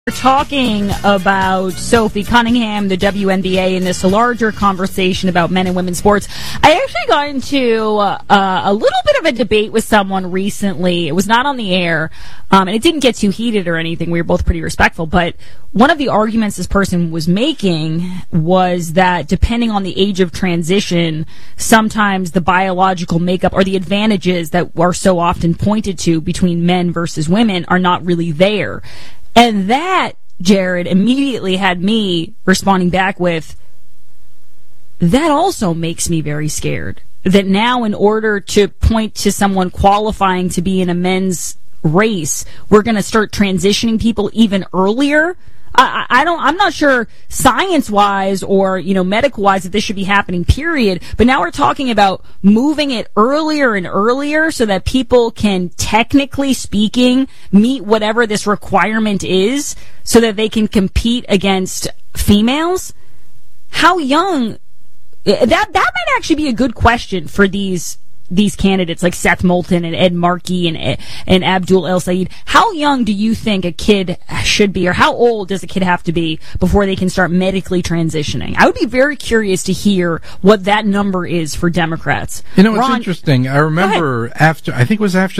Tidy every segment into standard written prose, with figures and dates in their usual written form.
We're talking about Sophie Cunningham, the WNBA, and this larger conversation about men and women's sports. I actually got into a little bit of a debate with someone recently. It was not on the air, and it didn't get too heated or anything. We were both pretty respectful, but one of the arguments this person was making was that depending on the age of transition, sometimes the biological makeup or the advantages that are so often pointed to between men versus women are not really there. And that, Jared, immediately had me responding back with, that also makes me very scared. That now, in order to point to someone qualifying to be in a men's race, we're going to start transitioning people even earlier. I'm not sure science-wise or, medical-wise that this should be happening, period. But now we're talking about moving it earlier and earlier so that people can, technically speaking, meet whatever this requirement is so that they can compete against females. How young? That might actually be a good question for these candidates like Seth Moulton and Ed Markey and Abdul El Sayed. How young do you think a kid should be, or how old does a kid have to be before they can start medically transitioning? I would be very curious to hear what that number is for Democrats. It's interesting. I remember after the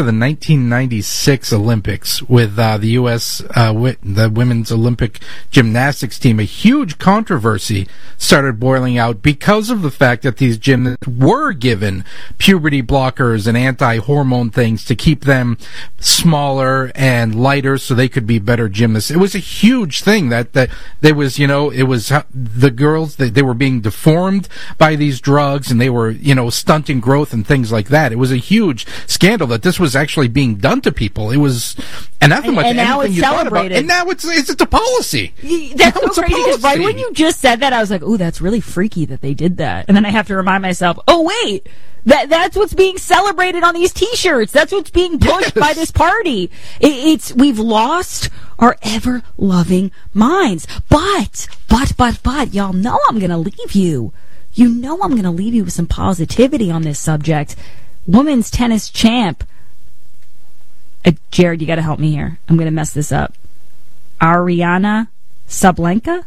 1996 Olympics with the U.S. The women's Olympic gymnastics team, a huge controversy started boiling out because of the fact that these gymnasts were given puberty blockers and anti-hormone things to keep them smaller and lighter so they could be better gymnasts. It was a huge thing that there was, it was the girls, they were being deformed by these drugs and they were, stunting growth and things like that. It was a huge scandal that this was actually being done to people. It was anathema to anything you thought about. And now it's a policy. That's so crazy because right when you just said that, I was like, ooh, that's really freaky that they did that. And then I have to remind myself, oh, wait. That's what's being celebrated on these T-shirts. That's what's being pushed by this party. We've lost our ever-loving minds. But, y'all know I'm going to leave you. You know I'm going to leave you with some positivity on this subject. Women's tennis champ. Jared, you got to help me here. I'm going to mess this up. Aryna Sabalenka?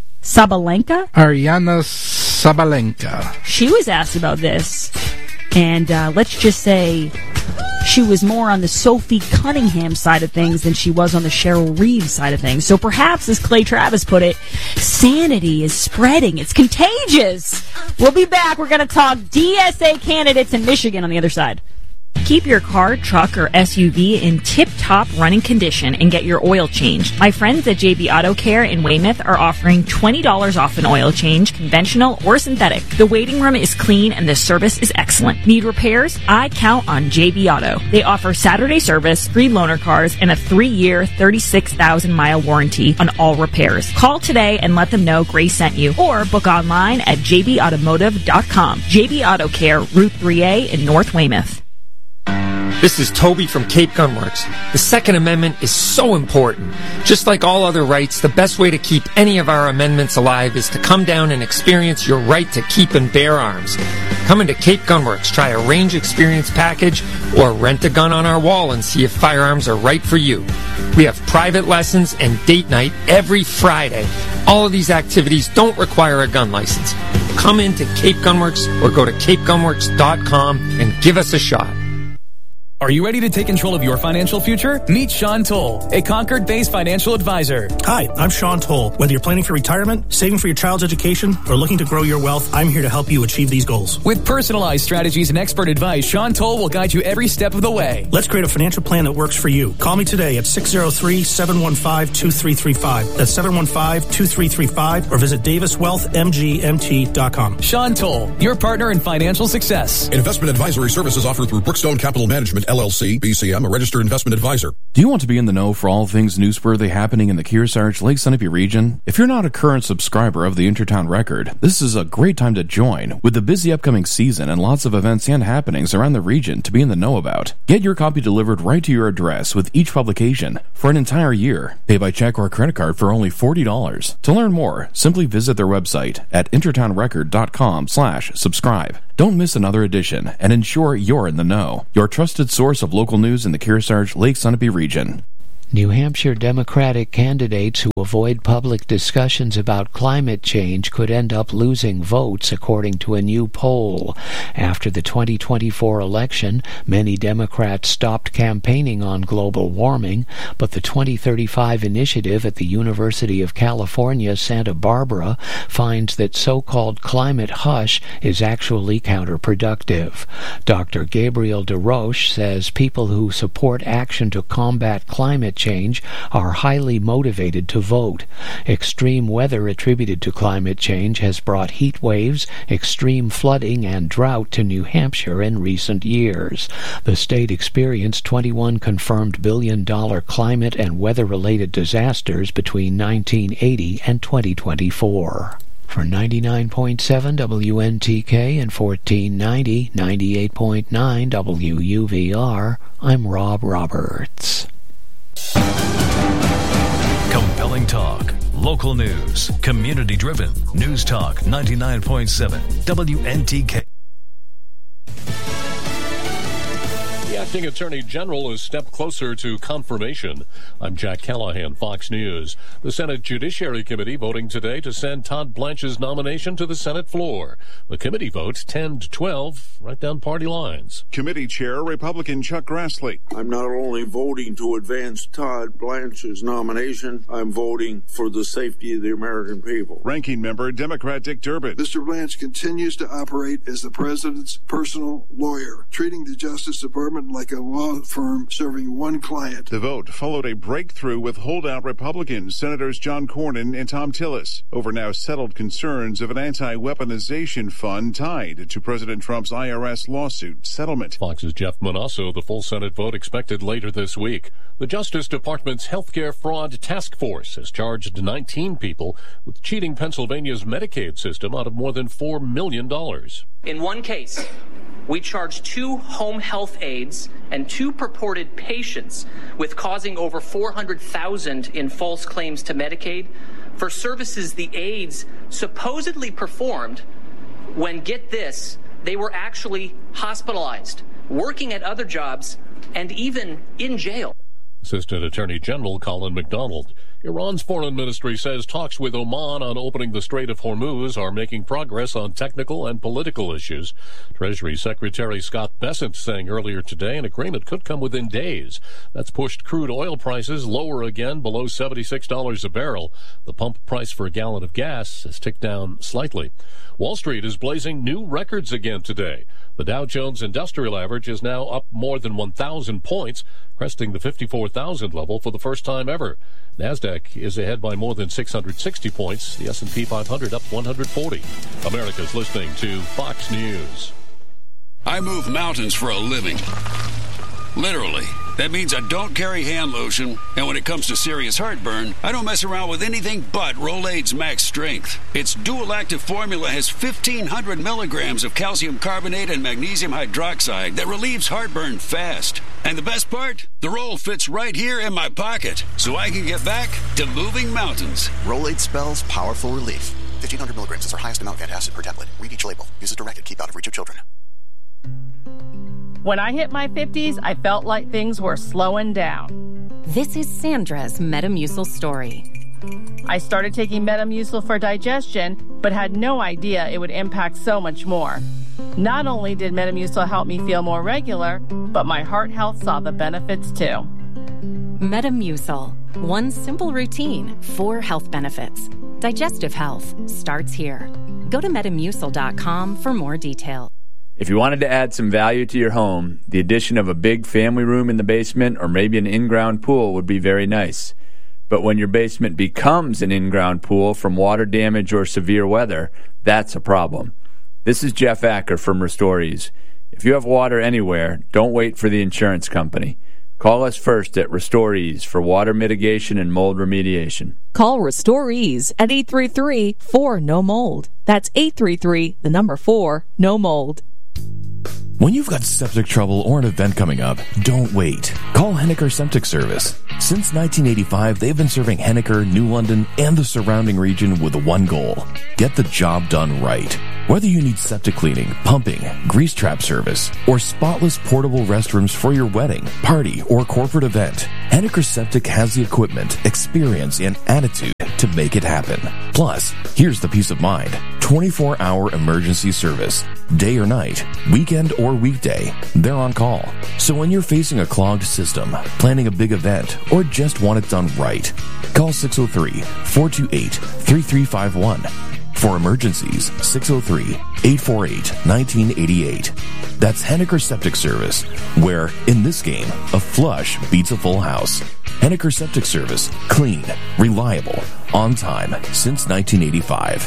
Aryna Sabalenka. She was asked about this. And let's just say she was more on the Sophie Cunningham side of things than she was on the Cheryl Reeve side of things. So perhaps, as Clay Travis put it, sanity is spreading. It's contagious. We'll be back. We're going to talk DSA candidates in Michigan on the other side. Keep your car, truck, or SUV in tip-top running condition and get your oil changed. My friends at JB Auto Care in Weymouth are offering $20 off an oil change, conventional or synthetic. The waiting room is clean and the service is excellent. Need repairs? I count on JB Auto. They offer Saturday service, free loaner cars, and a 3-year, 36,000-mile warranty on all repairs. Call today and let them know Grace sent you, or book online at jbautomotive.com. JB Auto Care, Route 3A in North Weymouth. This is Toby from Cape Gunworks. The Second Amendment is so important. Just like all other rights, the best way to keep any of our amendments alive is to come down and experience your right to keep and bear arms. Come into Cape Gunworks, try a range experience package, or rent a gun on our wall and see if firearms are right for you. We have private lessons and date night every Friday. All of these activities don't require a gun license. Come into Cape Gunworks or go to capegunworks.com and give us a shot. Are you ready to take control of your financial future? Meet Sean Toll, a Concord-based financial advisor. Hi, I'm Sean Toll. Whether you're planning for retirement, saving for your child's education, or looking to grow your wealth, I'm here to help you achieve these goals. With personalized strategies and expert advice, Sean Toll will guide you every step of the way. Let's create a financial plan that works for you. Call me today at 603-715-2335. That's 715-2335, or visit daviswealthmgmt.com. Sean Toll, your partner in financial success. Investment advisory services offered through Brookstone Capital Management, LLC, BCM, a registered investment advisor. Do you want to be in the know for all things newsworthy happening in the Kearsarge Lake Sunapee region? If you're not a current subscriber of the Intertown Record, this is a great time to join. With the busy upcoming season and lots of events and happenings around the region to be in the know about, get your copy delivered right to your address with each publication for an entire year. Pay by check or credit card for only $40. To learn more, simply visit their website at intertownrecord.com/subscribe. Don't miss another edition and ensure you're in the know. Your trusted source of local news in the Kearsarge Lake Sunapee region. New Hampshire Democratic candidates who avoid public discussions about climate change could end up losing votes, according to a new poll. After the 2024 election, many Democrats stopped campaigning on global warming, but the 2035 initiative at the University of California, Santa Barbara, finds that so-called climate hush is actually counterproductive. Dr. Gabriel DeRoche says people who support action to combat climate change are highly motivated to vote. Extreme weather attributed to climate change has brought heat waves, extreme flooding, and drought to New Hampshire in recent years. The state experienced 21 confirmed billion-dollar climate and weather-related disasters between 1980 and 2024. For 99.7 WNTK and 1490, 98.9 WUVR, I'm Rob Roberts. Compelling talk, local news, community-driven. News Talk 99.7 WNTK. The acting Attorney General is a step closer to confirmation. I'm Jack Callahan, Fox News. The Senate Judiciary Committee voting today to send Todd Blanche's nomination to the Senate floor. The committee votes 10-12, right down party lines. Committee Chair Republican Chuck Grassley. I'm not only voting to advance Todd Blanche's nomination, I'm voting for the safety of the American people. Ranking Member Democrat Dick Durbin. Mr. Blanche continues to operate as the president's personal lawyer, treating the Justice Department like a law firm serving one client. The vote followed a breakthrough with holdout Republicans, Senators John Cornyn and Tom Tillis, over now settled concerns of an anti-weaponization fund tied to President Trump's IRS lawsuit settlement. Fox's Jeff Manasso. The full Senate vote expected later this week. The Justice Department's healthcare fraud task force has charged 19 people with cheating Pennsylvania's Medicaid system out of more than $4 million. In one case, we charged 2 home health aides and 2 purported patients with causing over $400,000 in false claims to Medicaid for services the aides supposedly performed when, get this, they were actually hospitalized, working at other jobs, and even in jail. Assistant Attorney General Colin McDonald. Iran's foreign ministry says talks with Oman on opening the Strait of Hormuz are making progress on technical and political issues. Treasury Secretary Scott Bessent saying earlier today an agreement could come within days. That's pushed crude oil prices lower again below $76 a barrel. The pump price for a gallon of gas has ticked down slightly. Wall Street is blazing new records again today. The Dow Jones Industrial Average is now up more than 1,000 points, cresting the 54,000 level for the first time ever. NASDAQ is ahead by more than 660 points. The S&P 500 up 140. America's listening to Fox News. I move mountains for a living. Literally. That means I don't carry hand lotion, and when it comes to serious heartburn, I don't mess around with anything but Rolaids Max Strength. Its dual-active formula has 1,500 milligrams of calcium carbonate and magnesium hydroxide that relieves heartburn fast. And the best part? The roll fits right here in my pocket, so I can get back to moving mountains. Rolaids spells powerful relief. 1,500 milligrams is our highest amount of antacid per tablet. Read each label. Use as directed. Keep out of reach of children. When I hit my 50s, I felt like things were slowing down. This is Sandra's Metamucil story. I started taking Metamucil for digestion, but had no idea it would impact so much more. Not only did Metamucil help me feel more regular, but my heart health saw the benefits too. Metamucil. One simple routine, 4 health benefits. Digestive health starts here. Go to Metamucil.com for more details. If you wanted to add some value to your home, the addition of a big family room in the basement or maybe an in-ground pool would be very nice. But when your basement becomes an in-ground pool from water damage or severe weather, that's a problem. This is Jeff Acker from RestoreEase. If you have water anywhere, don't wait for the insurance company. Call us first at RestoreEase for water mitigation and mold remediation. Call RestoreEase at 833-4-NO-MOLD. That's 833-4-NO-MOLD. When you've got septic trouble or an event coming up, don't wait. Call Henniker Septic Service. Since 1985, they've been serving Henniker, New London, and the surrounding region with one goal: get the job done right. Whether you need septic cleaning, pumping, grease trap service, or spotless portable restrooms for your wedding, party, or corporate event, Henniker Septic has the equipment, experience, and attitude to make it happen. Plus, here's the peace of mind: 24-hour emergency service. Day or night, weekend or weekday, they're on call. So when you're facing a clogged system, planning a big event, or just want it done right, call 603-428-3351. For emergencies, 603-848-1988. That's Henniker Septic Service, where, in this game, a flush beats a full house. Henniker Septic Service. Clean, reliable, on time, since 1985.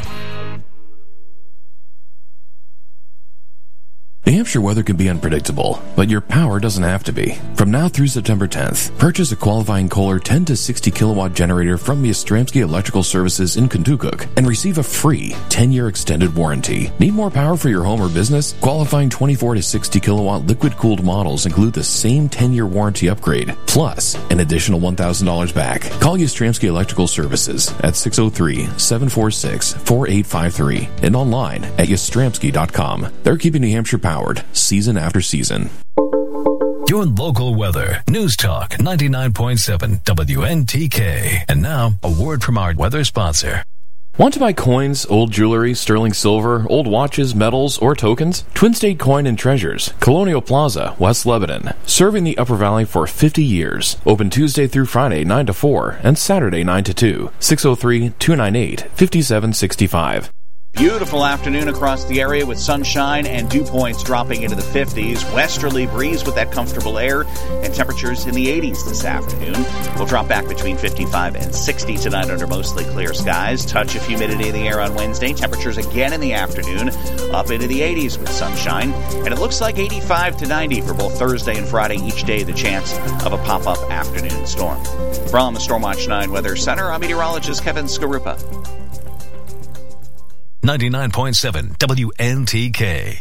New Hampshire weather can be unpredictable, but your power doesn't have to be. From now through September 10th, purchase a qualifying Kohler 10 to 60 kilowatt generator from Yastrzemski Electrical Services in Kentucky and receive a free 10-year extended warranty. Need more power for your home or business? Qualifying 24 to 60 kilowatt liquid-cooled models include the same 10-year warranty upgrade, plus an additional $1,000 back. Call Yastrzemski Electrical Services at 603-746-4853 and online at yastrzemski.com. They're keeping New Hampshire powered season after season. Your local weather. News Talk 99.7 WNTK. And now, a word from our weather sponsor. Want to buy coins, old jewelry, sterling silver, old watches, medals, or tokens? Twin State Coin and Treasures, Colonial Plaza, West Lebanon. Serving the Upper Valley for 50 years. Open Tuesday through Friday 9 to 4 and Saturday 9 to 2. 603-298-5765. Beautiful afternoon across the area with sunshine and dew points dropping into the 50s. Westerly breeze with that comfortable air and temperatures in the 80s this afternoon. We'll drop back between 55 and 60 tonight under mostly clear skies. Touch of humidity in the air on Wednesday. Temperatures again in the afternoon up into the 80s with sunshine. And it looks like 85 to 90 for both Thursday and Friday. Each day the chance of a pop-up afternoon storm. From the Stormwatch 9 Weather Center, I'm meteorologist Kevin Skarupa. 99.7 WNTK.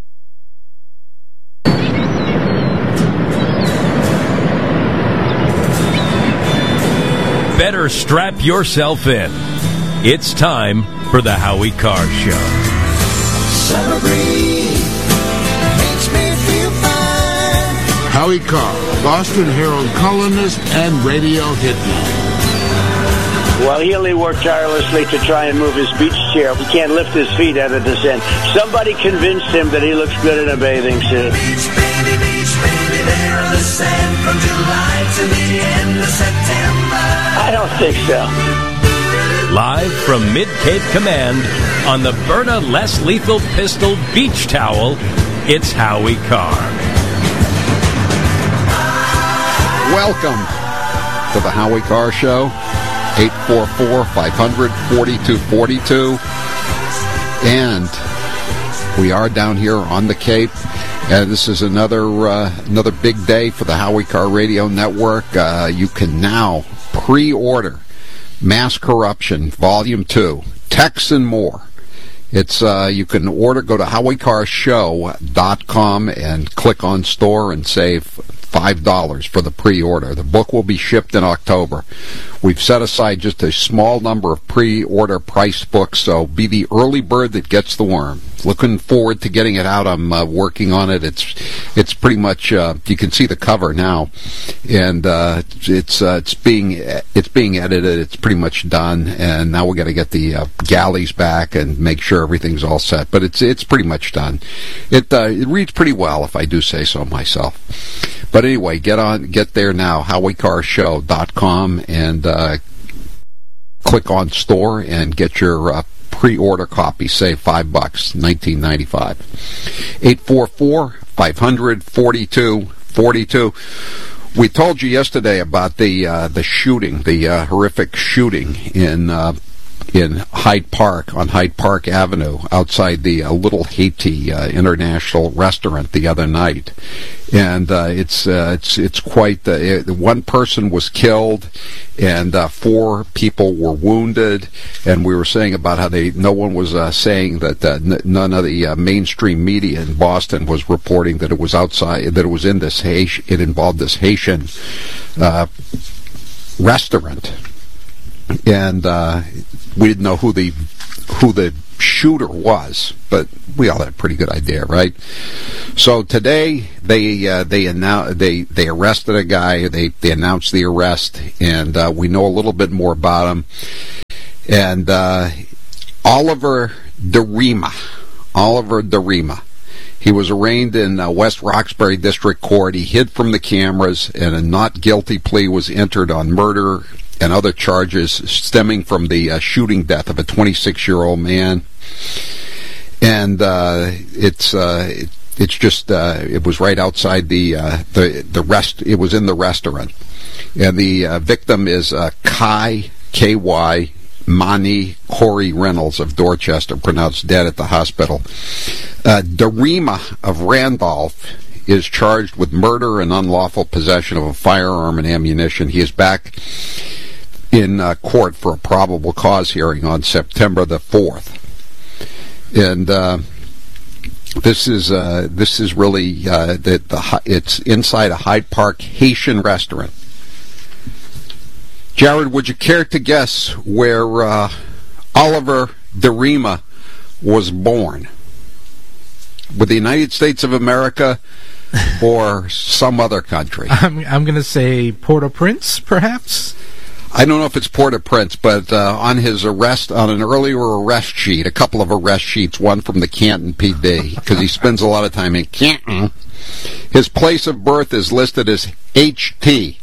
Better strap yourself in. It's time for the Howie Carr Show. Summer breeze makes me feel fine. Howie Carr, Boston Herald columnist and radio hitman. Well, he only worked tirelessly to try and move his beach chair. He can't lift his feet at a descent. Somebody convinced him that he looks good in a bathing suit. Beach, baby, there on the sand from July to the end of September. I don't think so. Live from Mid-Cape Command on the Byrna Less Lethal Pistol Beach Towel, it's Howie Carr. Welcome to the Howie Carr Show. 844-500-4242. And we are down here on the Cape. This is another big day for the Howie Carr Radio Network. You can now pre-order Mass Corruption Volume 2, Texts and More. It's you can order, go to HowieCarrShow.com and click on store and save $5 for the pre-order. The book will be shipped in October. We've set aside just a small number of pre-order price books, so be the early bird that gets the worm. Looking forward to getting it out. I'm working on it. It's pretty much you can see the cover now, and it's being edited. It's pretty much done, and now we got to get the galleys back and make sure everything's all set. But it's pretty much done. It reads pretty well, if I do say so myself. But anyway, get there now, HowieCarrShow.com, and click on store and get your pre-order copy. Save $5, $19.95. 844-500-4242. We told you yesterday about the shooting, the horrific shooting in in Hyde Park, on Hyde Park Avenue, outside the Little Haiti International Restaurant the other night. And it's quite... one person was killed, and 4 people were wounded. And we were saying about how no one was saying that none of the mainstream media in Boston was reporting that it was outside, that it was in this it involved this Haitian restaurant. And we didn't know who the shooter was, but we all had a pretty good idea, right? So today they arrested a guy. They announced the arrest, and we know a little bit more about him. And Oliver DeRima. He was arraigned in West Roxbury District Court. He hid from the cameras, and a not guilty plea was entered on murder and other charges stemming from the shooting death of a 26-year-old man. And it was right outside the rest. It was in the restaurant, and the victim is K.Y. Mani Corey Reynolds of Dorchester, pronounced dead at the hospital. DeRima of Randolph is charged with murder and unlawful possession of a firearm and ammunition. He is back in court for a probable cause hearing on September the 4th. And this is really it's inside a Hyde Park Haitian restaurant. Jared, would you care to guess where Oliver DeRima was born? With the United States of America or some other country? I'm going to say Port-au-Prince, perhaps? I don't know if it's Port-au-Prince, but on his arrest, on an earlier arrest sheet, a couple of arrest sheets, one from the Canton PD, because he spends a lot of time in Canton, his place of birth is listed as Haiti.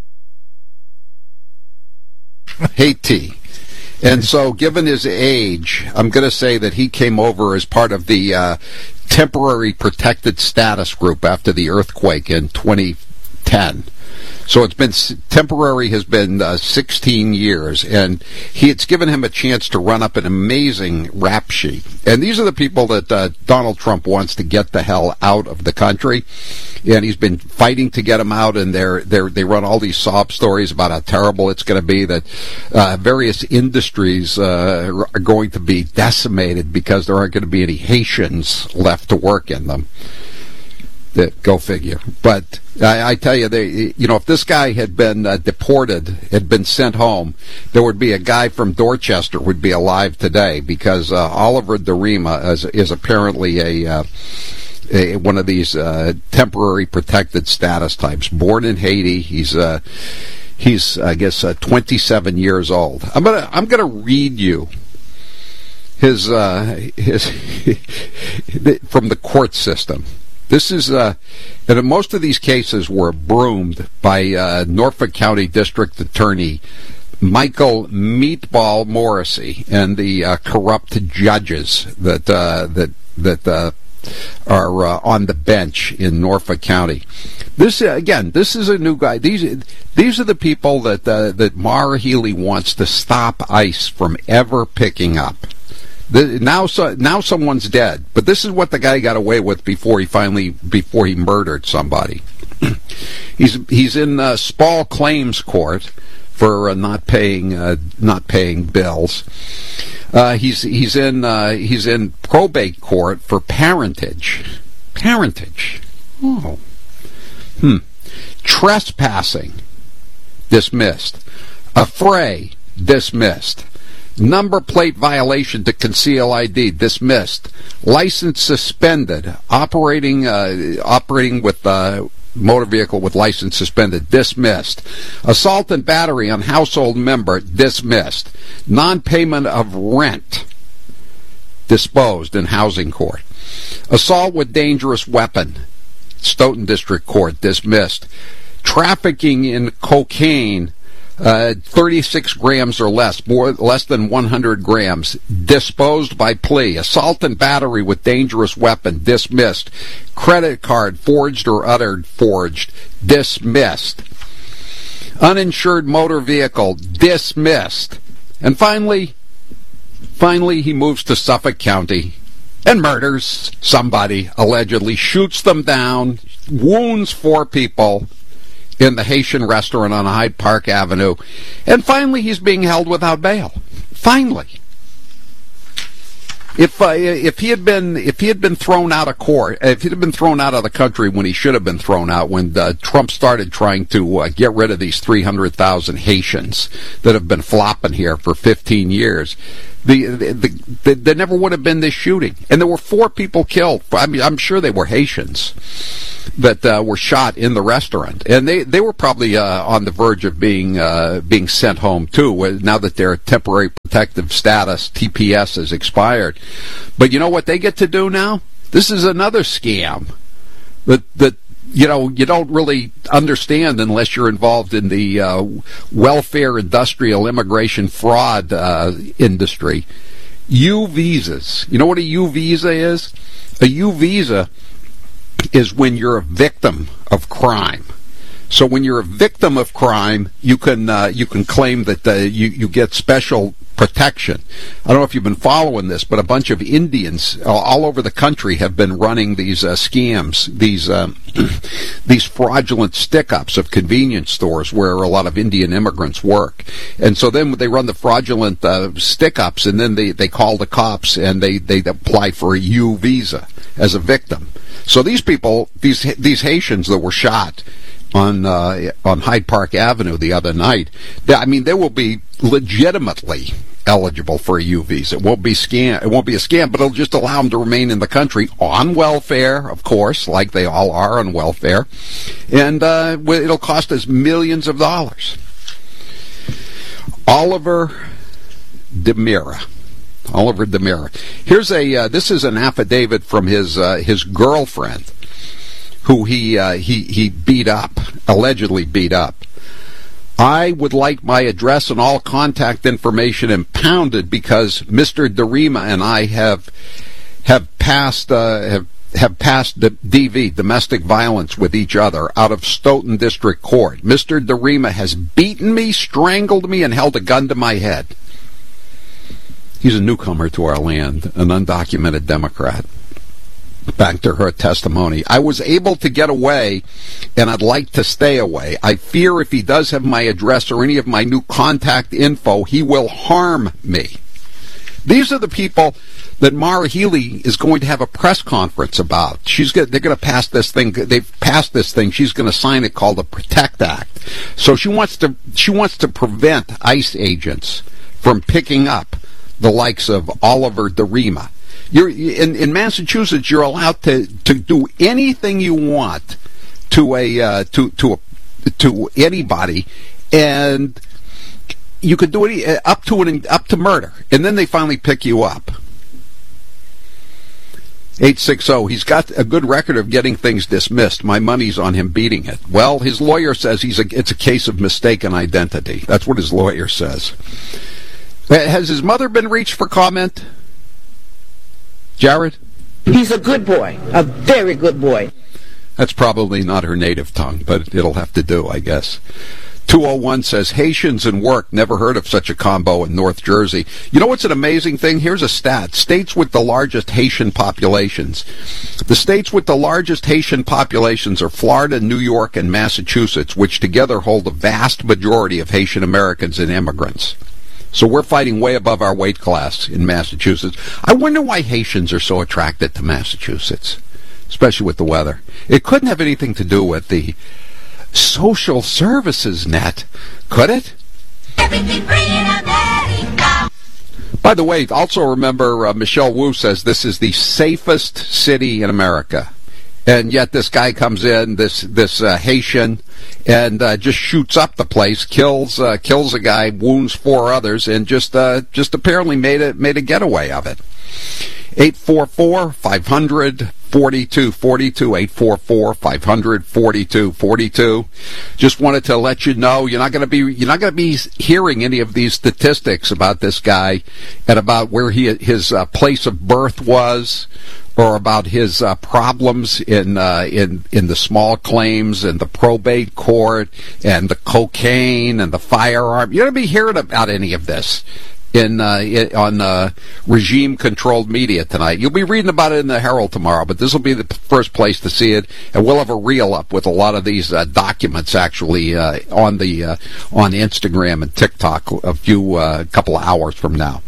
Haiti. And so, given his age, I'm going to say that he came over as part of the temporary protected status group after the earthquake in 2010. So it's been temporary, has been 16 years, and it's given him a chance to run up an amazing rap sheet. And these are the people that Donald Trump wants to get the hell out of the country, and he's been fighting to get them out. And they run all these sob stories about how terrible it's going to be, that various industries are going to be decimated because there aren't going to be any Haitians left to work in them. Go figure. But I tell you, if this guy had been deported, had been sent home, there would be a guy from Dorchester would be alive today, because Oliver DeRima is apparently one of these temporary protected status types. Born in Haiti, he's I guess 27 years old. I'm gonna read you his from the court system. This is, and most of these cases were broomed by Norfolk County District Attorney Michael Meatball Morrissey and the corrupt judges that are on the bench in Norfolk County. This is a new guy. These are the people that Maura Healey wants to stop ICE from ever picking up. Now someone's dead, but this is what the guy got away with before he murdered somebody. He's in small claims court for not paying bills. He's in probate court for parentage. Oh. Trespassing, dismissed. Affray, dismissed. Number plate violation to conceal ID, dismissed. License suspended. Operating with motor vehicle with license suspended, dismissed. Assault and battery on household member, dismissed. Non-payment of rent, disposed in housing court. Assault with dangerous weapon, Stoughton District Court, dismissed. Trafficking in cocaine, 36 grams or less than 100 grams, disposed by plea. Assault and battery with dangerous weapon, dismissed. Credit card, forged or uttered forged, dismissed. Uninsured motor vehicle, dismissed. And finally, Finally, he moves to Suffolk County and murders somebody, allegedly, shoots them down, wounds 4 people in the Haitian restaurant on Hyde Park Avenue, and finally he's being held without bail. Finally. If he had been thrown out of court, if he'd have been thrown out of the country when he should have been thrown out, when Trump started trying to get rid of these 300,000 Haitians that have been flopping here for 15 years, there never would have been this shooting. And there were 4 people killed. I mean, I'm sure they were Haitians that were shot in the restaurant, and they were probably on the verge of being sent home too. Now that their temporary protective status (TPS) has expired, but you know what they get to do now? This is another scam that you don't really understand unless you're involved in the welfare, industrial, immigration fraud industry. U visas. You know what a U visa is? A U visa is when you're a victim of crime. So when you're a victim of crime, you can claim that you get special protection. I don't know if you've been following this, but a bunch of Indians all over the country have been running these scams, these fraudulent stick-ups of convenience stores where a lot of Indian immigrants work. And so then they run the fraudulent stick-ups, and then they call the cops and they apply for a U visa as a victim. So these people, these Haitians that were shot on Hyde Park Avenue the other night, they will be legitimately eligible for a U visa. It won't be a scam, but it'll just allow them to remain in the country on welfare, of course, like they all are on welfare, and it'll cost us millions of dollars. Oliver DeMira. Here's this is an affidavit from his girlfriend, who he beat up, allegedly beat up. I would like my address and all contact information impounded because Mr. DeRima and I have passed the DV, domestic violence, with each other out of Stoughton District Court. Mr. DeRima has beaten me, strangled me, and held a gun to my head. He's a newcomer to our land, an undocumented Democrat. Back to her testimony. I was able to get away, and I'd like to stay away. I fear if he does have my address or any of my new contact info, he will harm me. These are the people that Maura Healey is going to have a press conference about. They're going to pass this thing. They've passed this thing. She's going to sign it, called the PROTECT Act. So she wants to prevent ICE agents from picking up the likes of Oliver DeRima. In Massachusetts, you're allowed to do anything you want to anybody, and you could do it up to murder, and then they finally pick you up. 860. He's got a good record of getting things dismissed. My money's on him beating it. Well, his lawyer says it's a case of mistaken identity. That's what his lawyer says. Has his mother been reached for comment? Jared? He's a good boy, a very good boy. That's probably not her native tongue, but it'll have to do, I guess. 201 says, Haitians and work, never heard of such a combo in North Jersey. You know what's an amazing thing? Here's a stat. States with the largest Haitian populations. The states with the largest Haitian populations are Florida, New York, and Massachusetts, which together hold the vast majority of Haitian Americans and immigrants. So we're fighting way above our weight class in Massachusetts. I wonder why Haitians are so attracted to Massachusetts, especially with the weather. It couldn't have anything to do with the social services net, could it? Everything free in America. By the way, also remember Michelle Wu says this is the safest city in America. And yet this guy comes in, this Haitian, and just shoots up the place, kills a guy, wounds 4 others, and just apparently made a getaway of it. 844-500-4242, 844-500-4242. Just wanted to let you know you're not going to be hearing any of these statistics about this guy and about where his place of birth was, or about his problems in the small claims and the probate court and the cocaine and the firearm. You're going to be hearing about any of this. on regime-controlled media tonight. You'll be reading about it in the Herald tomorrow, but this will be the first place to see it, and we'll have a reel up with a lot of these documents actually on Instagram and TikTok a couple of hours from now.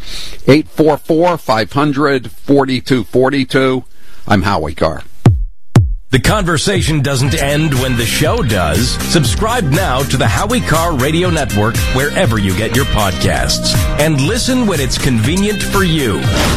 844-500-4242. I'm Howie Carr. The conversation doesn't end when the show does. Subscribe now to the Howie Carr Radio Network wherever you get your podcasts. And listen when it's convenient for you.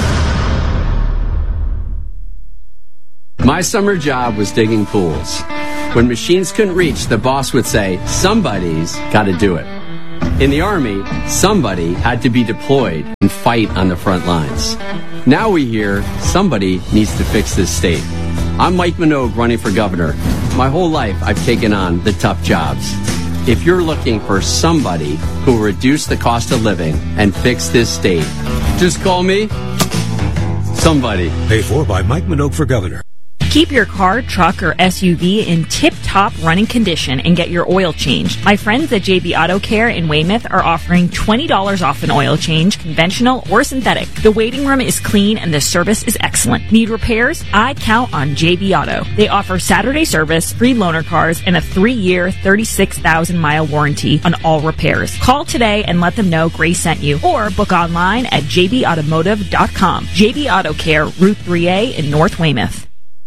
My summer job was digging pools. When machines couldn't reach, the boss would say, somebody's got to do it. In the Army, somebody had to be deployed and fight on the front lines. Now we hear somebody needs to fix this state. I'm Mike Minogue running for governor. My whole life I've taken on the tough jobs. If you're looking for somebody who will reduce the cost of living and fix this state, just call me somebody. Paid for by Mike Minogue for governor. Keep your car, truck, or SUV in tip-top running condition and get your oil changed. My friends at JB Auto Care in Weymouth are offering $20 off an oil change, conventional or synthetic. The waiting room is clean and the service is excellent. Need repairs? I count on JB Auto. They offer Saturday service, free loaner cars, and a 3-year, 36,000-mile warranty on all repairs. Call today and let them know Grace sent you, or book online at jbautomotive.com. JB Auto Care, Route 3A in North Weymouth.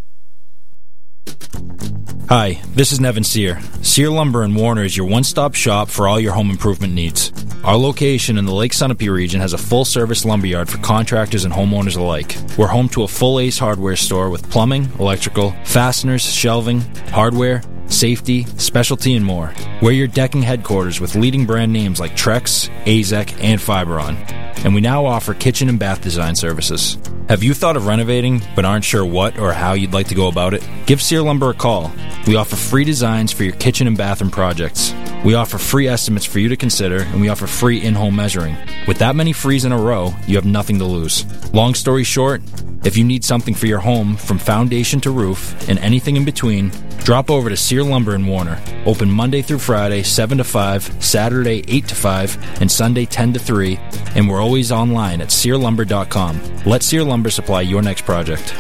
Hi, this is Nevin Sear. Sear Lumber in Warner is your one-stop shop for all your home improvement needs. Our location in the Lake Sunapee region has a full-service lumberyard for contractors and homeowners alike. We're home to a full Ace Hardware store with plumbing, electrical, fasteners, shelving, hardware, safety, specialty, and more. We're your decking headquarters with leading brand names like Trex, AZEK, and Fiberon. And we now offer kitchen and bath design services. Have you thought of renovating but aren't sure what or how you'd like to go about it? Give Sear Lumber a call. We offer free designs for your kitchen and bathroom projects. We offer free estimates for you to consider, and we offer free in-home measuring. With that many frees in a row, you have nothing to lose. Long story short, if you need something for your home from foundation to roof and anything in between, drop over to Sear Lumber in Warner. Open Monday through Friday, 7 to 5, Saturday, 8 to 5, and Sunday, 10 to 3, and we're always online at SearLumber.com. Let Sear Lumber supply your next project.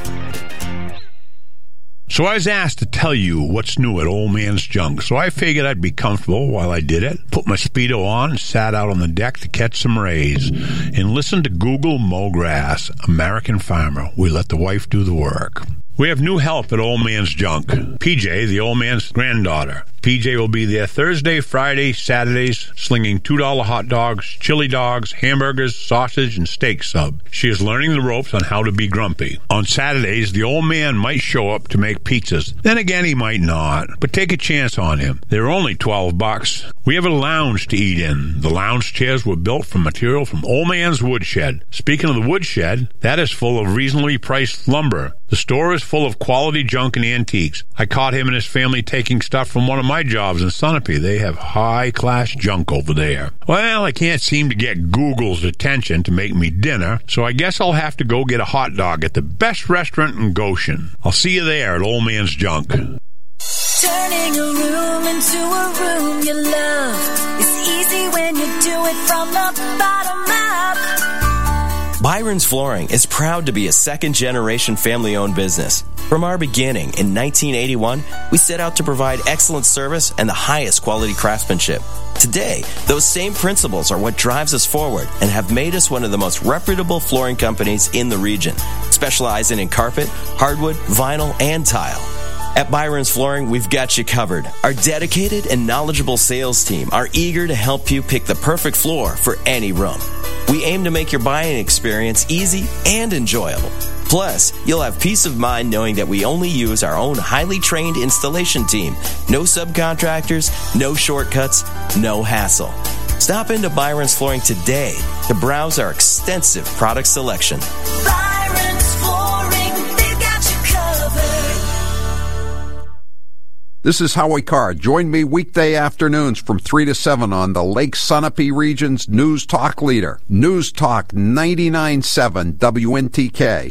So I was asked to tell you what's new at Old Man's Junk, so I figured I'd be comfortable while I did it, put my Speedo on, and sat out on the deck to catch some rays, and listen to Google Mow Grass, American Farmer. We let the wife do the work. We have new help at Old Man's Junk. PJ, the old man's granddaughter. PJ will be there Thursday, Friday, Saturdays, slinging $2 hot dogs, chili dogs, hamburgers, sausage, and steak sub. She is learning the ropes on how to be grumpy. On Saturdays, the old man might show up to make pizzas. Then again, he might not. But take a chance on him. They're only $12. We have a lounge to eat in. The lounge chairs were built from material from Old Man's Woodshed. Speaking of the woodshed, that is full of reasonably priced lumber. The store is full of quality junk and antiques. I caught him and his family taking stuff from one of my jobs in Sunapee. They have high-class junk over there. Well, I can't seem to get Google's attention to make me dinner, so I guess I'll have to go get a hot dog at the best restaurant in Goshen. I'll see you there at Old Man's Junk. Turning a room into a room you love is easy when you do it from the bottom up. Byron's Flooring is proud to be a second-generation family-owned business. From our beginning in 1981, we set out to provide excellent service and the highest quality craftsmanship. Today, those same principles are what drives us forward and have made us one of the most reputable flooring companies in the region, specializing in carpet, hardwood, vinyl, and tile. At Byron's Flooring, we've got you covered. Our dedicated and knowledgeable sales team are eager to help you pick the perfect floor for any room. We aim to make your buying experience easy and enjoyable. Plus, you'll have peace of mind knowing that we only use our own highly trained installation team. No subcontractors, no shortcuts, no hassle. Stop into Byron's Flooring today to browse our extensive product selection. Byron's Flooring, they've got you covered. This is Howie Carr. Join me weekday afternoons from 3 to 7 on the Lake Sunapee region's News Talk leader, News Talk 99.7 WNTK.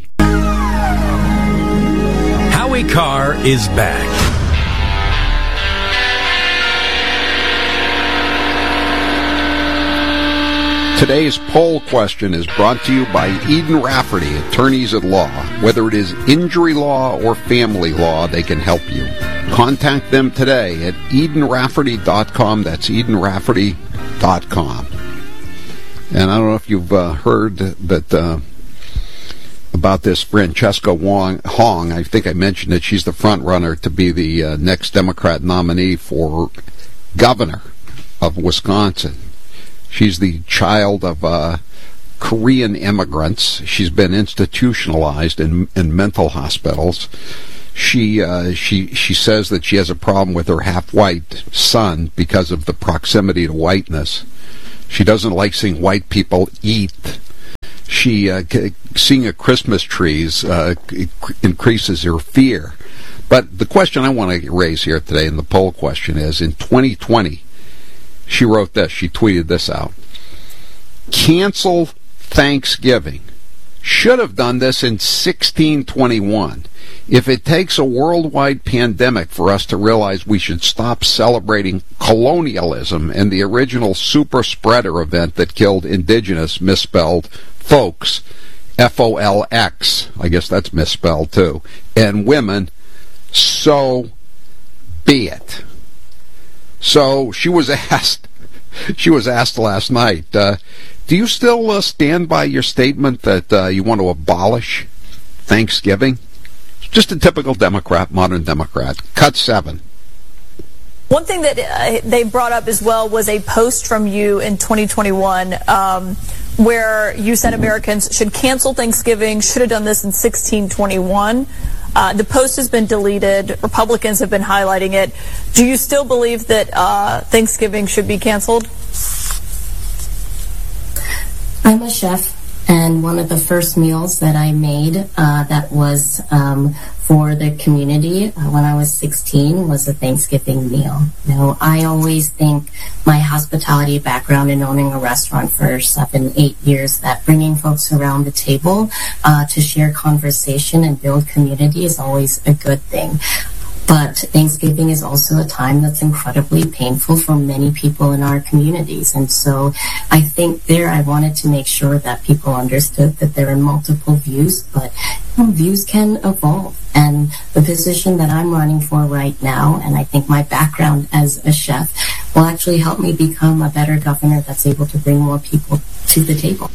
Howie Carr is back. Today's poll question is brought to you by Eden Rafferty, attorneys at law. Whether it is injury law or family law, they can help you. Contact them today at EdenRafferty.com. That's EdenRafferty.com. And I don't know if you've heard that about this Francesca Hong. I think I mentioned that she's the front runner to be the next Democrat nominee for governor of Wisconsin. She's the child of Korean immigrants. She's been institutionalized in mental hospitals. She says that she has a problem with her half-white son because of the proximity to whiteness. She doesn't like seeing white people eat. Seeing a Christmas trees increases her fear. But the question I want to raise here today in the poll question is, in 2020, she wrote this, she tweeted this out. Cancel Thanksgiving. Should have done this in 1621. If it takes a worldwide pandemic for us to realize we should stop celebrating colonialism and the original super spreader event that killed indigenous, misspelled, folks, F-O-L-X, I guess that's misspelled too, and women, so be it. So she was asked last night, do you still stand by your statement that you want to abolish Thanksgiving? Just a typical Democrat, modern Democrat. Cut 7. One thing that they brought up as well was a post from you in 2021 where you said Americans should cancel Thanksgiving, should have done this in 1621. The post has been deleted. Republicans have been highlighting it. Do you still believe that Thanksgiving should be canceled? I'm a chef, and one of the first meals that I made that was for the community when I was 16 was a Thanksgiving meal. Now, I always think my hospitality background in owning a restaurant for 7-8 years, that bringing folks around the table to share conversation and build community is always a good thing. But Thanksgiving is also a time that's incredibly painful for many people in our communities. And so I think I wanted to make sure that people understood that there are multiple views, but views can evolve. And the position that I'm running for right now, and I think my background as a chef, will actually help me become a better governor that's able to bring more people to the table.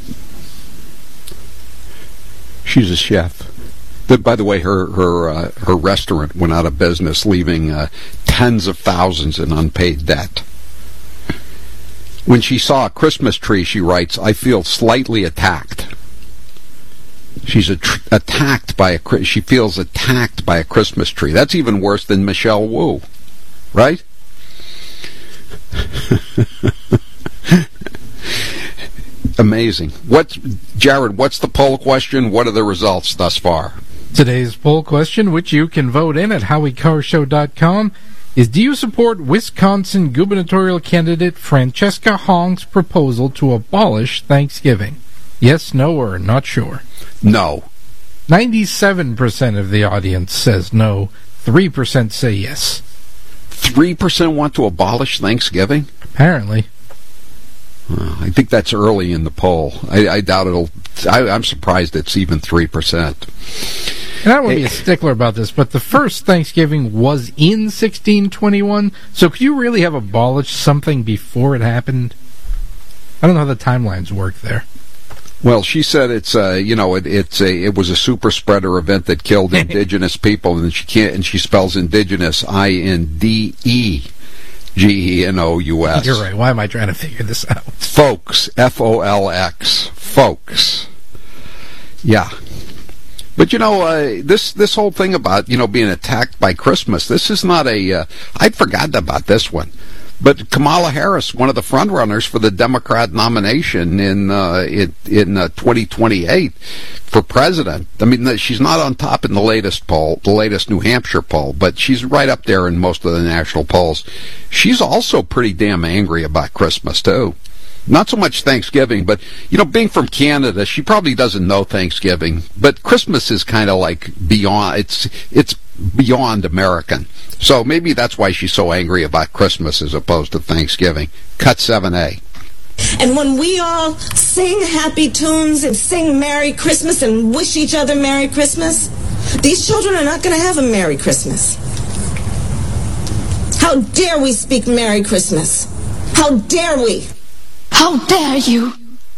She's a chef. By the way, her restaurant went out of business, leaving tens of thousands in unpaid debt. When she saw a Christmas tree, she writes, I feel slightly attacked. She feels attacked by a Christmas tree. That's even worse than Michelle Wu, right? Amazing. Jared, what's the poll question? What are the results thus far? Today's poll question, which you can vote in at HowieCarrShow.com, is: do you support Wisconsin gubernatorial candidate Francesca Hong's proposal to abolish Thanksgiving? Yes, no, or not sure? No. 97% of the audience says no. 3% say yes. 3% want to abolish Thanksgiving? Apparently. I think that's early in the poll. I doubt it'll... I'm surprised it's even 3%. And I don't want to be a stickler about this, but the first Thanksgiving was in 1621, so could you really have abolished something before it happened? I don't know how the timelines work there. Well, she said it's it was a super spreader event that killed indigenous people, and she spells indigenous INDEGENOUS. You're right. Why am I trying to figure this out? Folks, FOLX, folks. Yeah. But this whole thing about being attacked by Christmas, this is not I'd forgotten about this one. But Kamala Harris, one of the front runners for the Democrat nomination in 2028 for president. I mean, she's not on top in the latest poll, the latest New Hampshire poll, but she's right up there in most of the national polls. She's also pretty damn angry about Christmas too. Not so much Thanksgiving, but, being from Canada, she probably doesn't know Thanksgiving. But Christmas is kind of like beyond, it's beyond American. So maybe that's why she's so angry about Christmas as opposed to Thanksgiving. Cut 7A. And when we all sing happy tunes and sing Merry Christmas and wish each other Merry Christmas, these children are not going to have a Merry Christmas. How dare we speak Merry Christmas? How dare we? How dare you?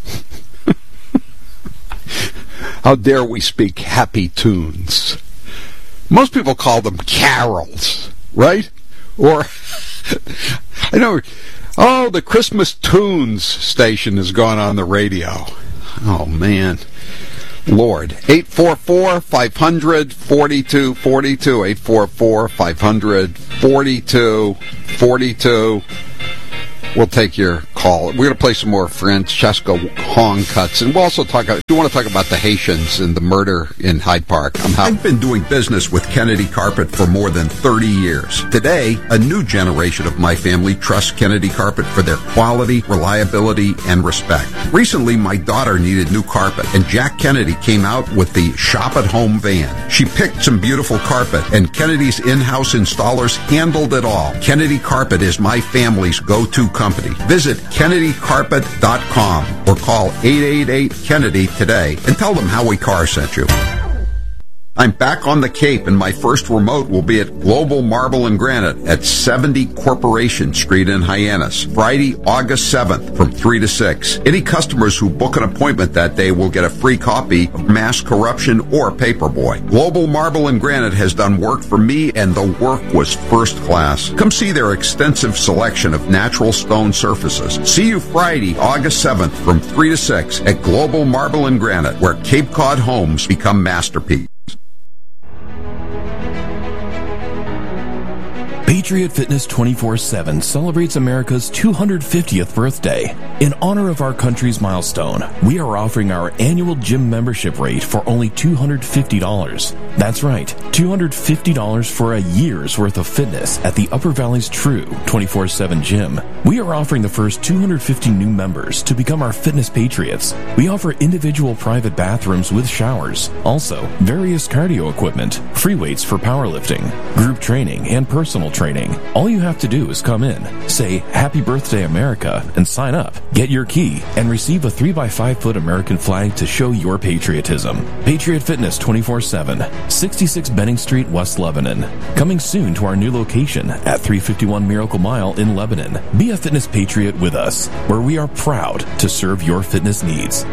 How dare we speak happy tunes? Most people call them carols, right? Or, I know, oh, the Christmas Tunes station has gone on the radio. Oh, man. Lord. 844-500-4242. 844-500-4242. We'll take your call. We're going to play some more Francesca Hong cuts, and we'll also talk. If you want to talk about the Haitians and the murder in Hyde Park, I've been doing business with Kennedy Carpet for more than 30 years. Today, a new generation of my family trusts Kennedy Carpet for their quality, reliability, and respect. Recently, my daughter needed new carpet, and Jack Kennedy came out with the Shop at Home van. She picked some beautiful carpet, and Kennedy's in-house installers handled it all. Kennedy Carpet is my family's go-to company. Visit KennedyCarpet.com or call 888-KENNEDY today and tell them Howie Carr sent you. I'm back on the Cape, and my first remote will be at Global Marble and Granite at 70 Corporation Street in Hyannis, Friday, August 7th from 3 to 6. Any customers who book an appointment that day will get a free copy of Mass Corruption or Paperboy. Global Marble and Granite has done work for me, and the work was first class. Come see their extensive selection of natural stone surfaces. See you Friday, August 7th from 3 to 6 at Global Marble and Granite, where Cape Cod homes become masterpieces. Patriot Fitness 24/7 celebrates America's 250th birthday. In honor of our country's milestone, we are offering our annual gym membership rate for only $250. That's right, $250 for a year's worth of fitness at the Upper Valley's true 24/7 gym. We are offering the first 250 new members to become our fitness patriots. We offer individual private bathrooms with showers, also various cardio equipment, free weights for powerlifting, group training, and personal training. All you have to do is come in, say Happy Birthday America, and sign up. Get your key and receive a 3x5-foot American flag to show your patriotism. Patriot Fitness 24/7, 66 Benning Street, West Lebanon. Coming soon to our new location at 351 Miracle Mile in Lebanon. Be a fitness patriot with us, where we are proud to serve your fitness needs.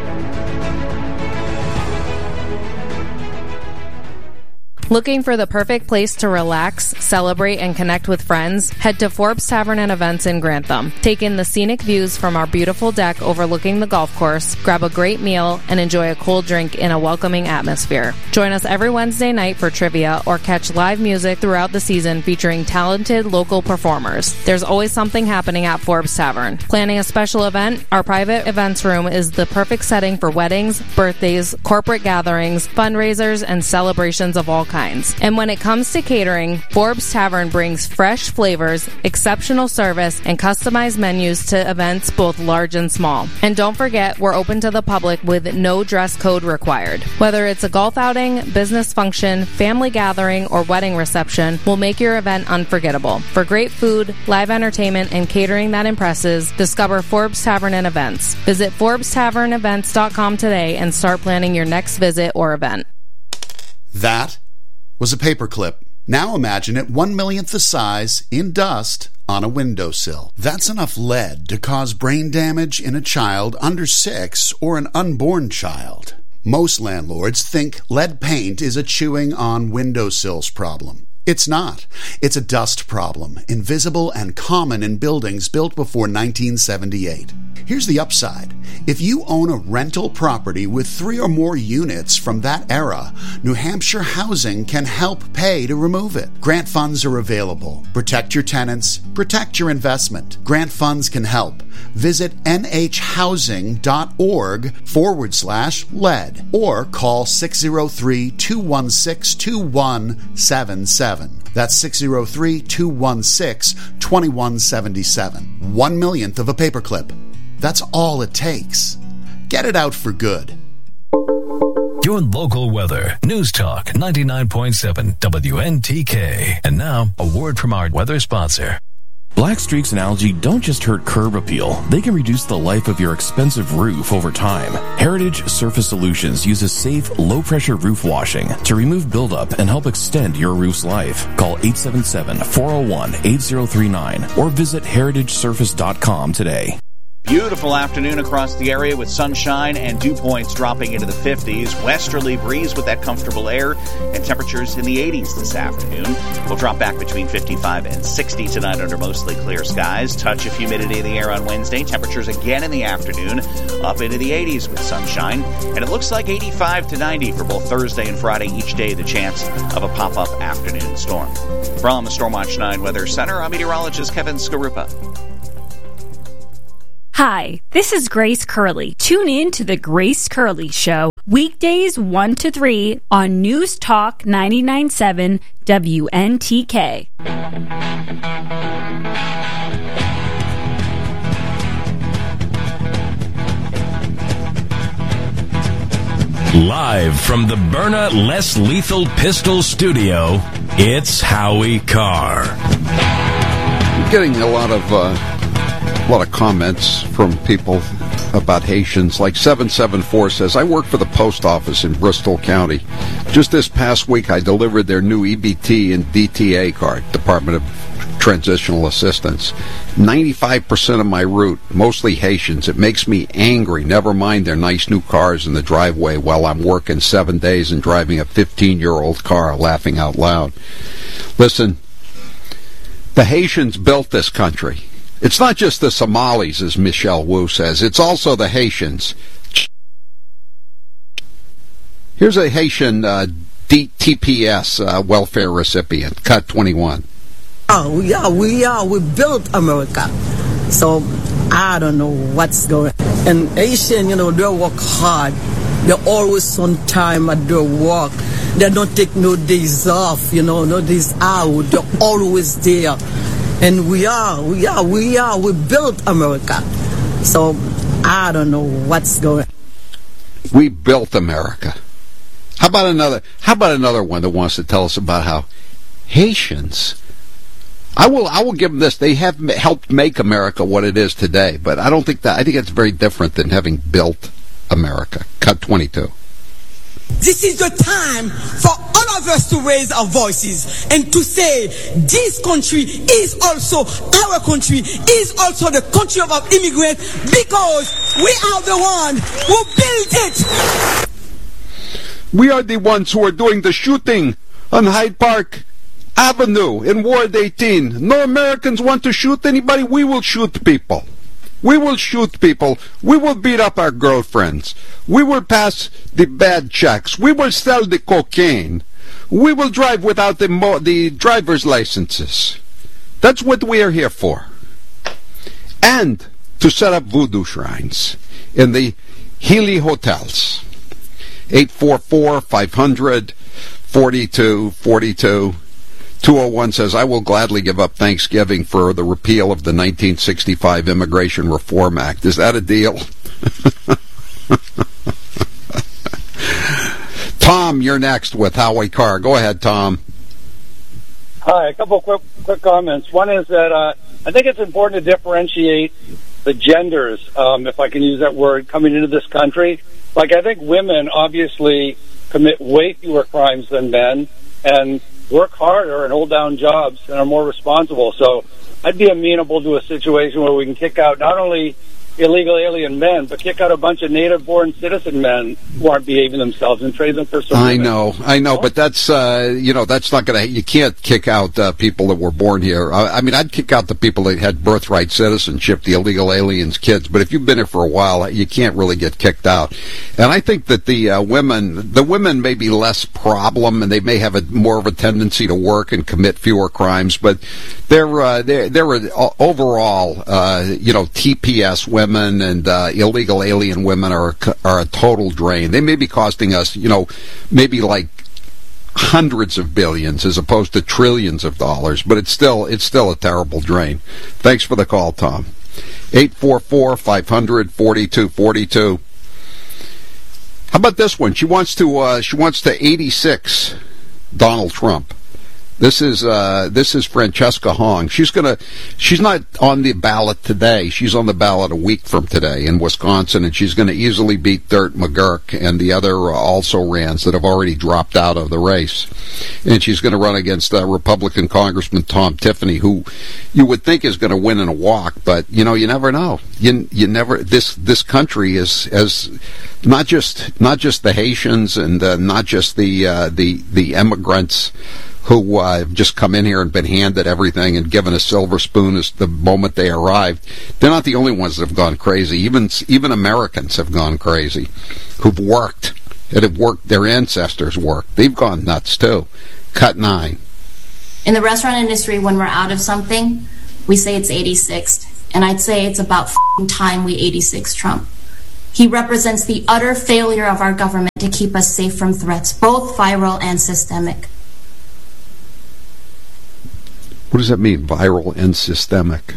Looking for the perfect place to relax, celebrate, and connect with friends? Head to Forbes Tavern and Events in Grantham. Take in the scenic views from our beautiful deck overlooking the golf course, grab a great meal, and enjoy a cold drink in a welcoming atmosphere. Join us every Wednesday night for trivia or catch live music throughout the season featuring talented local performers. There's always something happening at Forbes Tavern. Planning a special event? Our private events room is the perfect setting for weddings, birthdays, corporate gatherings, fundraisers, and celebrations of all kinds. And when it comes to catering, Forbes Tavern brings fresh flavors, exceptional service, and customized menus to events both large and small. And don't forget, we're open to the public with no dress code required. Whether it's a golf outing, business function, family gathering, or wedding reception, we'll make your event unforgettable. For great food, live entertainment, and catering that impresses, discover Forbes Tavern and Events. Visit ForbesTavernEvents.com today and start planning your next visit or event. That was a paperclip. Now imagine it 1/millionth the size in dust on a windowsill. That's enough lead to cause brain damage in a child under 6 or an unborn child. Most landlords think lead paint is a chewing on windowsills problem. It's not. It's a dust problem, invisible and common in buildings built before 1978. Here's the upside. If you own a rental property with 3 or more units from that era, New Hampshire Housing can help pay to remove it. Grant funds are available. Protect your tenants. Protect your investment. Grant funds can help. Visit nhhousing.org/lead or call 603-216-2177. That's 603-216-2177. 1/millionth of a paperclip. That's all it takes. Get it out for good. Your local weather. News Talk 99.7 WNTK. And now, a word from our weather sponsor. Black streaks and algae don't just hurt curb appeal, they can reduce the life of your expensive roof over time. Heritage Surface Solutions uses safe, low-pressure roof washing to remove buildup and help extend your roof's life. Call 877-401-8039 or visit heritagesurface.com today. Beautiful afternoon across the area with sunshine and dew points dropping into the 50s. Westerly breeze with that comfortable air and temperatures in the 80s this afternoon. We'll drop back between 55 and 60 tonight under mostly clear skies. Touch of humidity in the air on Wednesday. Temperatures again in the afternoon up into the 80s with sunshine. And it looks like 85 to 90 for both Thursday and Friday. Each day the chance of a pop-up afternoon storm. From the Stormwatch 9 Weather Center, I'm meteorologist Kevin Skarupa. Hi, this is Grace Curley. Tune in to The Grace Curley Show, weekdays 1 to 3 on News Talk 99.7 WNTK. Live from the Byrna Less Lethal Pistol Studio, it's Howie Carr. I'm getting a lot of comments from people about Haitians. Like 774 says, I work for the post office in Bristol County. Just this past week, I delivered their new EBT and DTA card, Department of Transitional Assistance. 95% of my route, mostly Haitians. It makes me angry, never mind their nice new cars in the driveway while I'm working 7 days and driving a 15-year-old car, laughing out loud. Listen, the Haitians built this country. It's not just the Somalis, as Michelle Wu says. It's also the Haitians. Here's a Haitian TPS welfare recipient, cut 21. We built America. So I don't know what's going on. And Haitian, they work hard. They're always on time at their work. They don't take no days off, no days out. They're always there. And we built America. So I don't know what's going on. We built America. How about another one that wants to tell us about how Haitians, I will give them this, they have helped make America what it is today, but I think it's very different than having built America. Cut 22. This is the time for all of us to raise our voices and to say this country is also our country, is also the country of our immigrants, because we are the one who built it. We are the ones who are doing the shooting on Hyde Park Avenue in Ward 18. No Americans want to shoot anybody. We will shoot people. We will shoot people. We will beat up our girlfriends. We will pass the bad checks. We will sell the cocaine. We will drive without the driver's licenses. That's what we are here for. And to set up voodoo shrines in the Healy hotels. 844-500-4242. 201 says, I will gladly give up Thanksgiving for the repeal of the 1965 Immigration Reform Act. Is that a deal? Tom, you're next with Howie Carr. Go ahead, Tom. Hi, a couple quick comments. One is that I think it's important to differentiate the genders, if I can use that word, coming into this country. Like, I think women obviously commit way fewer crimes than men and work harder and hold down jobs and are more responsible. So I'd be amenable to a situation where we can kick out not only illegal alien men, but kick out a bunch of native-born citizen men who aren't behaving themselves and trade them for some women. I know, but that's, that's not going to, you can't kick out people that were born here. I'd kick out the people that had birthright citizenship, the illegal aliens' kids, but if you've been here for a while, you can't really get kicked out. And I think that the women may be less problem, and they may have more of a tendency to work and commit fewer crimes, but they're overall, TPS women and illegal alien women are a total drain. They may be costing us, maybe like hundreds of billions as opposed to trillions of dollars, but it's still a terrible drain. Thanks for the call, Tom. 844-500-4242. How about this one? She wants to 86 Donald Trump. This is Francesca Hong. She's not on the ballot today. She's on the ballot a week from today in Wisconsin, and she's going to easily beat Dirt McGurk and the other also-rans that have already dropped out of the race. And she's going to run against Republican Congressman Tom Tiffany, who you would think is going to win in a walk, but you never know. You never. This country is not just the Haitians and not just the immigrants who have just come in here and been handed everything and given a silver spoon as the moment they arrived. They're not the only ones that have gone crazy. Even Americans have gone crazy, who've worked. That have worked. Their ancestors worked. They've gone nuts too. Cut 9. In the restaurant industry, when we're out of something, we say it's 86th. And I'd say it's about time we 86 Trump. He represents the utter failure of our government to keep us safe from threats, both viral and systemic. What does that mean, viral and systemic?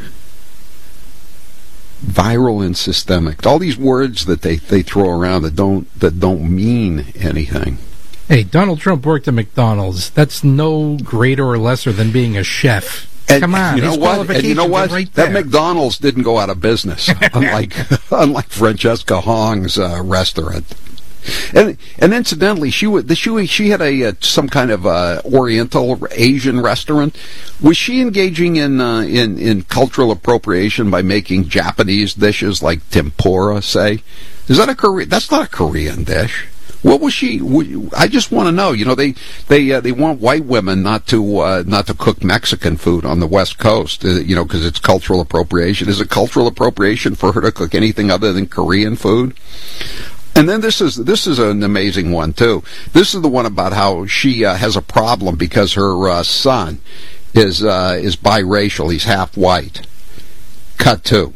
Viral and systemic. All these words that they throw around that don't mean anything. Hey, Donald Trump worked at McDonald's. That's no greater or lesser than being a chef. And come on, you know what? And you know what? Right that McDonald's didn't go out of business, unlike Francesca Hong's restaurant. And incidentally, she had some kind of Oriental Asian restaurant. Was she engaging in cultural appropriation by making Japanese dishes like tempura? Say, is that a Korean? That's not a Korean dish. What was she? I just want to know. They want white women not to cook Mexican food on the West Coast. Because it's cultural appropriation. Is it cultural appropriation for her to cook anything other than Korean food? And then this is an amazing one too. This is the one about how she has a problem because her son is biracial. He's half white. Cut 2.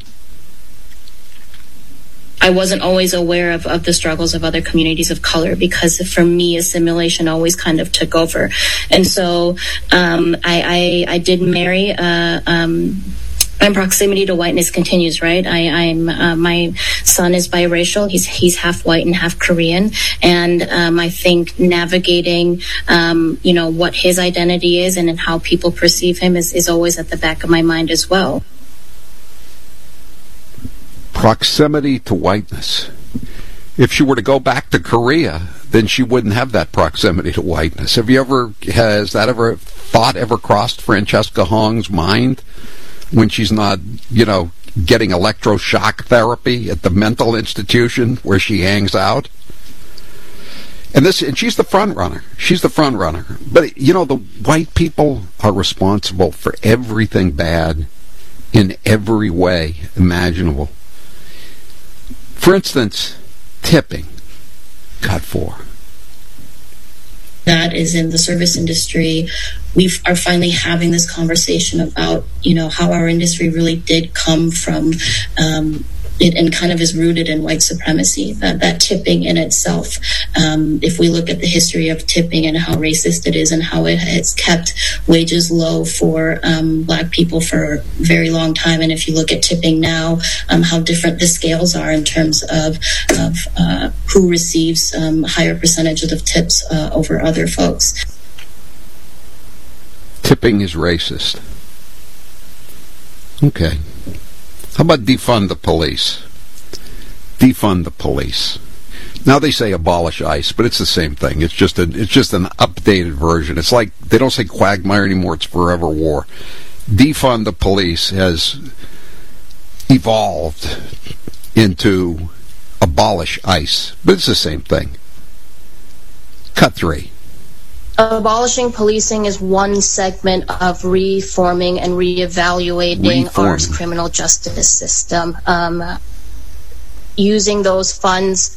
I wasn't always aware of the struggles of other communities of color because for me, assimilation always kind of took over. And so I did marry. My proximity to whiteness continues, right? My son is biracial. He's half white and half Korean. And I think navigating, what his identity is and how people perceive him is always at the back of my mind as well. Proximity to whiteness. If she were to go back to Korea, then she wouldn't have that proximity to whiteness. Has that thought ever crossed Francesca Hong's mind when she's not, getting electroshock therapy at the mental institution where she hangs out? And she's the front runner. She's the front runner. But, the white people are responsible for everything bad in every way imaginable. For instance, tipping. Cut 4. That is in the service industry. We are finally having this conversation about, how our industry really did come from it and kind of is rooted in white supremacy. That tipping in itself, if we look at the history of tipping and how racist it is and how it has kept wages low for Black people for a very long time, and if you look at tipping now, how different the scales are in terms of who receives higher percentages of tips over other folks. Tipping is racist. Okay. How about defund the police? Defund the police. Now they say abolish ICE, but it's the same thing. It's just an updated version. It's like they don't say Quagmire anymore. It's Forever War. Defund the police has evolved into abolish ICE, but it's the same thing. Cut 3. Abolishing policing is one segment of reforming and reevaluating our criminal justice system. Using those funds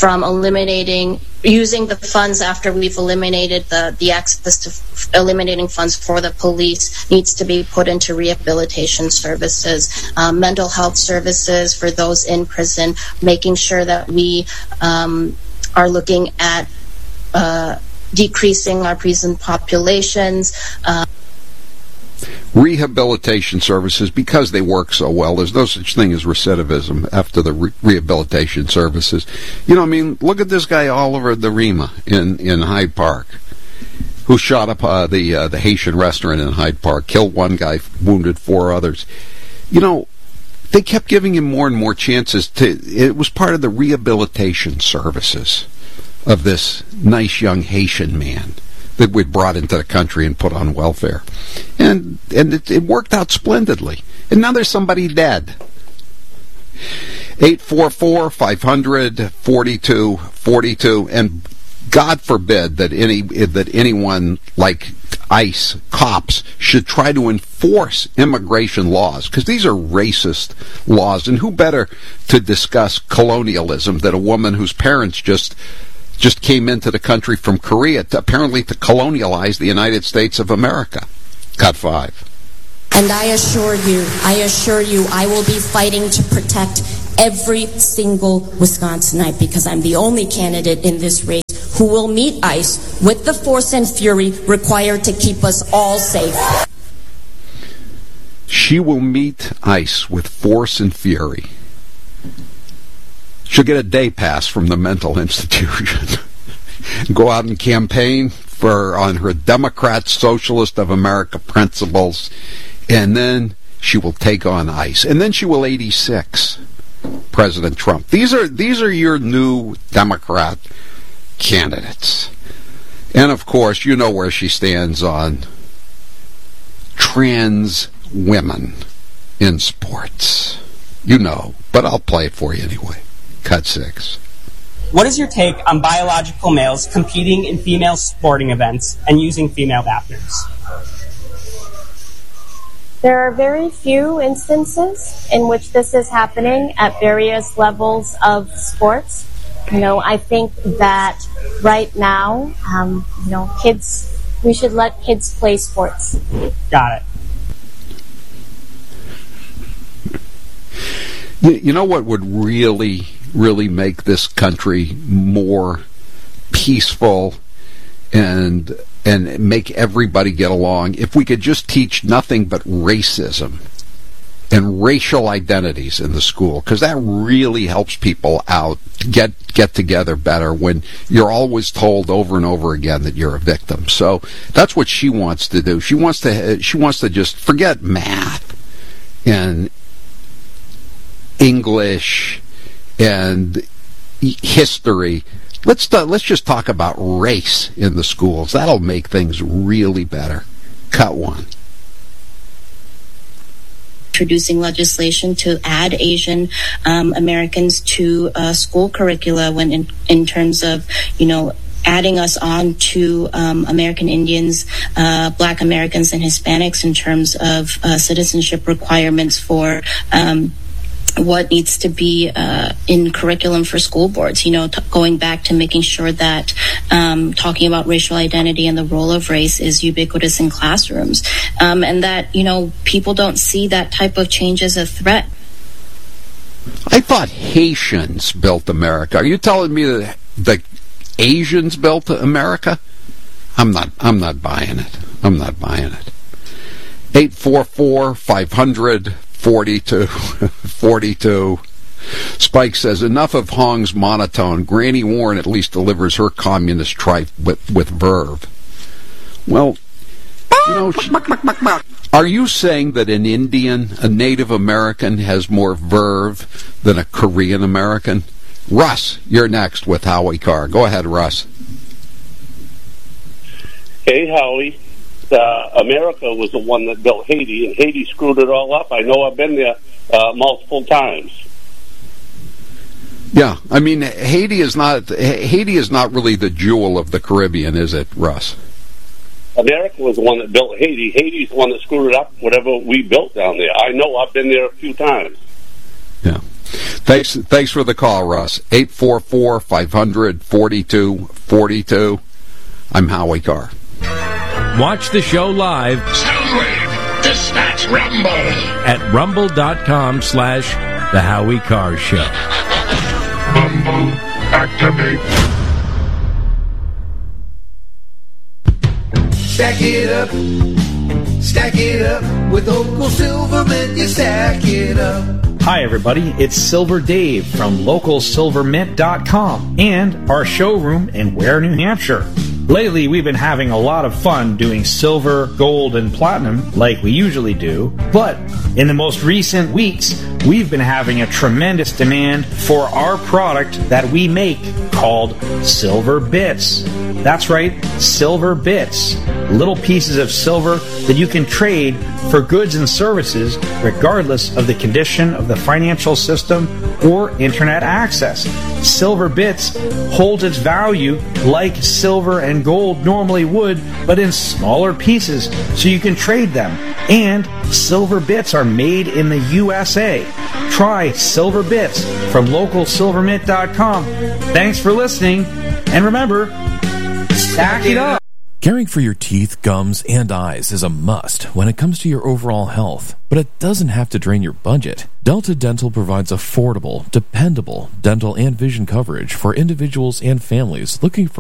using the funds after we've eliminated the access to eliminating funds for the police needs to be put into rehabilitation services, mental health services for those in prison, making sure that we are looking at decreasing our prison populations. Rehabilitation services, because they work so well. There's no such thing as recidivism after the rehabilitation services. Look at this guy Oliver the Rema in Hyde Park. who shot up the Haitian restaurant in Hyde Park, killed one guy, wounded 4 others. You know, they kept giving him more and more chances it was part of the rehabilitation services of this nice young Haitian man that we'd brought into the country and put on welfare. And it worked out splendidly. And now there's somebody dead. 844-500-4242, and God forbid that anyone like ICE cops should try to enforce immigration laws, because these are racist laws. And who better to discuss colonialism than a woman whose parents just came into the country from Korea apparently to colonialize the United States of America. Cut 5. And I assure you, I will be fighting to protect every single Wisconsinite, because I'm the only candidate in this race who will meet ICE with the force and fury required to keep us all safe. She will meet ICE with force and fury. She'll get a day pass from the mental institution. Go out and campaign on her Democrat Socialist of America principles, and then she will take on ICE, and then she will 86 President Trump. These are your new Democrat candidates. And of course, you know where she stands on trans women in sports. You know, but I'll play it for you anyway. Cut 6. What is your take on biological males competing in female sporting events and using female bathrooms? There are very few instances in which this is happening at various levels of sports. You know, I think that right now, we should let kids play sports. Got it. You know what would really make this country more peaceful and make everybody get along? If we could just teach nothing but racism and racial identities in the school, because that really helps people out get together better when you're always told over and over again that you're a victim. So that's what she wants to do. She wants to just forget math and English and history. Let's just talk about race in the schools. That'll make things really better. Cut 1. Introducing legislation to add Asian Americans to school curricula when in terms of, adding us on to American Indians, Black Americans, and Hispanics in terms of citizenship requirements for what needs to be in curriculum for school boards, going back to making sure that talking about racial identity and the role of race is ubiquitous in classrooms, and that, people don't see that type of change as a threat. I thought Haitians built America. Are you telling me that the Asians built America? I'm not buying it. I'm not buying it. 844-500-4242. Spike says, enough of Hong's monotone. Granny Warren at least delivers her communist tripe with verve. Well, are you saying that an Indian, a Native American, has more verve than a Korean American? Russ, you're next with Howie Carr. Go ahead, Russ. Hey, Howie. America was the one that built Haiti, and Haiti screwed it all up. I know, I've been there multiple times. Yeah, I mean, Haiti is not really the jewel of the Caribbean, is it, Russ? America was the one that built Haiti. Haiti's the one that screwed it up, whatever we built down there. I know, I've been there a few times. Yeah. Thanks for the call, Russ. 844-500-4242. I'm Howie Carr. Watch the show live. Soundwave, dispatch Rumble. At rumble.com/The Howie Carr Show. Rumble, activate. Stack it up, with Uncle Silverman, you stack it up. Hi everybody, it's Silver Dave from LocalSilverMint.com and our showroom in Ware, New Hampshire. Lately, we've been having a lot of fun doing silver, gold, and platinum like we usually do, but in the most recent weeks, we've been having a tremendous demand for our product that we make called Silver Bits. That's right, Silver Bits. Little pieces of silver that you can trade for goods and services regardless of the condition of the financial system or internet access. Silver Bits holds its value like silver and gold normally would, but in smaller pieces so you can trade them. And Silver Bits are made in the USA. Try Silver Bits from localsilvermint.com. Thanks for listening, and remember, stack it up. Caring for your teeth, gums, and eyes is a must when it comes to your overall health, but it doesn't have to drain your budget. Delta Dental provides affordable, dependable dental and vision coverage for individuals and families looking for